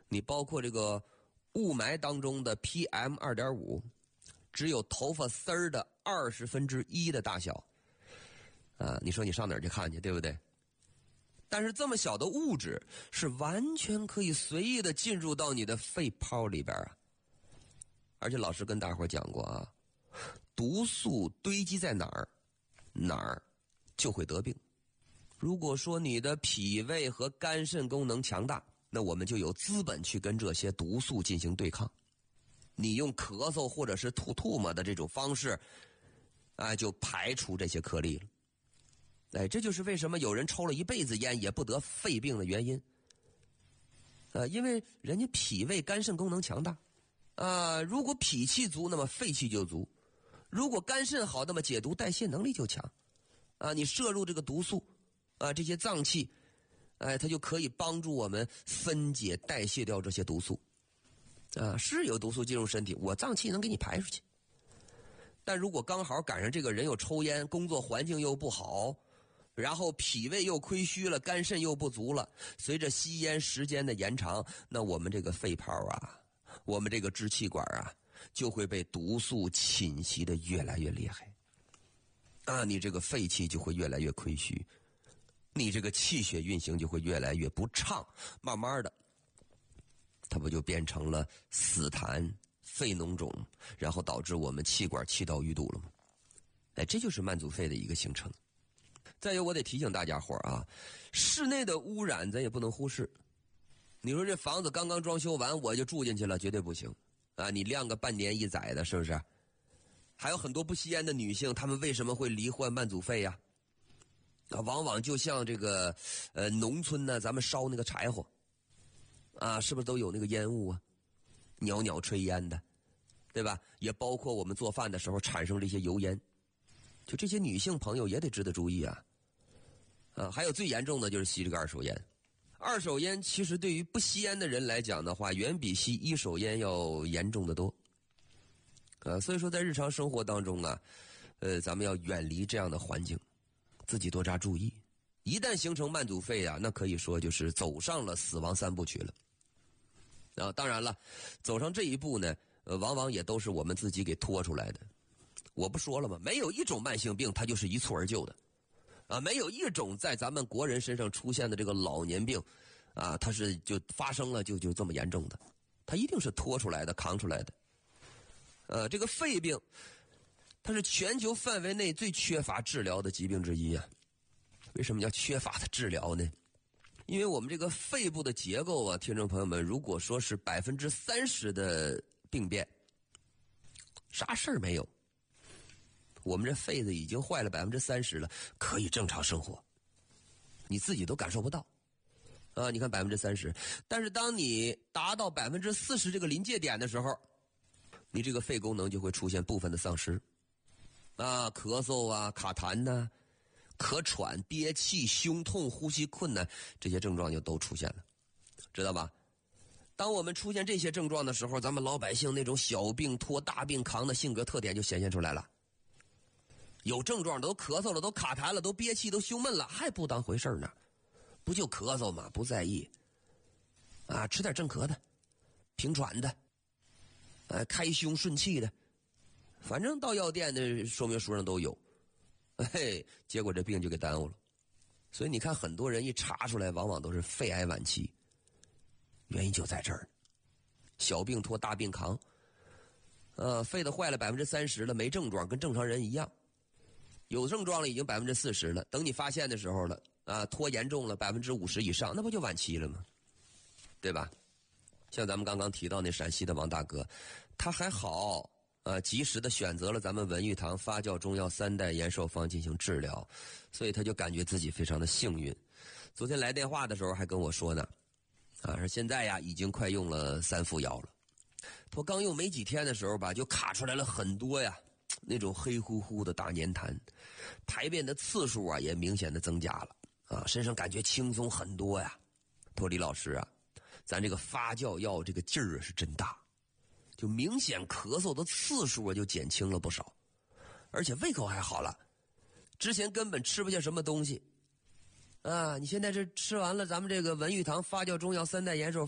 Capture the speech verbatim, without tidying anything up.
你包括这个雾霾当中的 P M 二点五， 只有头发丝儿的二十分之一的大小啊！你说你上哪儿去看去，对不对？但是这么小的物质是完全可以随意的进入到你的肺泡里边啊！而且老师跟大伙讲过啊，毒素堆积在哪儿，哪儿就会得病。如果说你的脾胃和肝肾功能强大，那我们就有资本去跟这些毒素进行对抗。你用咳嗽或者是吐唾沫的这种方式，啊，就排除这些颗粒了。哎，这就是为什么有人抽了一辈子烟也不得肺病的原因。呃，因为人家脾胃肝肾功能强大，啊，如果脾气足，那么肺气就足；如果肝肾好，那么解毒代谢能力就强。啊，你摄入这个毒素，啊，这些脏器，哎，它就可以帮助我们分解代谢掉这些毒素。啊，是有毒素进入身体，我脏器能给你排出去。但如果刚好赶上这个人又抽烟，工作环境又不好，然后脾胃又亏虚了，肝肾又不足了，随着吸烟时间的延长，那我们这个肺泡啊，我们这个支气管啊，就会被毒素侵袭的越来越厉害。啊，你这个肺气就会越来越亏虚，你这个气血运行就会越来越不畅，慢慢的它不就变成了死痰、肺脓肿，然后导致我们气管气道淤堵了吗？哎，这就是慢阻肺的一个形成。再有，我得提醒大家伙啊，室内的污染咱也不能忽视。你说这房子刚刚装修完我就住进去了，绝对不行啊！你晾个半年一载的，是不是？还有很多不吸烟的女性，她们为什么会罹患慢阻肺呀？啊，往往就像这个呃农村呢，咱们烧那个柴火啊，是不是都有那个烟雾啊？袅袅炊烟的，对吧？也包括我们做饭的时候产生这些油烟，就这些女性朋友也得值得注意啊。啊，还有最严重的就是吸这个二手烟。二手烟其实对于不吸烟的人来讲的话，远比吸一手烟要严重的多。呃，所以说在日常生活当中啊，呃，咱们要远离这样的环境，自己多加注意。一旦形成慢阻肺啊，那可以说就是走上了死亡三部曲了。啊，当然了，走上这一步呢，呃，往往也都是我们自己给拖出来的。我不说了吗？没有一种慢性病它就是一蹴而就的，啊，没有一种在咱们国人身上出现的这个老年病，啊，它是就发生了就就这么严重的，它一定是拖出来的、扛出来的。呃，这个肺病，它是全球范围内最缺乏治疗的疾病之一啊。为什么叫缺乏的治疗呢？因为我们这个肺部的结构啊，听众朋友们，如果说是百分之三十的病变，啥事儿没有，我们这肺子已经坏了百分之三十了，可以正常生活，你自己都感受不到啊！你看百分之三十，但是当你达到百分之四十这个临界点的时候，你这个肺功能就会出现部分的丧失，啊，咳嗽啊、卡痰呐、啊、咳喘、憋气、胸痛、呼吸困难，这些症状就都出现了，知道吧？当我们出现这些症状的时候，咱们老百姓那种小病拖大病扛的性格特点就显现出来了。有症状都咳嗽了，都卡痰了，都憋气，都胸闷了，还不当回事呢？不就咳嗽吗？不在意啊，吃点镇咳的、平喘的，呃，开胸顺气的，反正到药店的说明书上都有。嘿，结果这病就给耽误了。所以你看，很多人一查出来，往往都是肺癌晚期，原因就在这儿。小病拖大病扛，呃，肺的坏了百分之三十了，没症状，跟正常人一样。有症状了，已经百分之四十了。等你发现的时候了，啊，拖严重了百分之五十以上，那不就晚期了吗？对吧？像咱们刚刚提到那陕西的王大哥，他还好，呃，及时的选择了咱们文玉堂发酵中药三代延寿方进行治疗，所以他就感觉自己非常的幸运。昨天来电话的时候还跟我说呢，啊，说现在呀已经快用了三副药了。他刚用没几天的时候吧，就卡出来了很多呀，那种黑乎乎的大粘痰，排便的次数啊也明显的增加了，啊，身上感觉轻松很多呀。他说李老师啊，咱这个发酵药这个劲儿是真大，就明显咳嗽的次数啊就减轻了不少，而且胃口还好了，之前根本吃不下什么东西啊，你现在这吃完了咱们这个文玉堂发酵中药三代延寿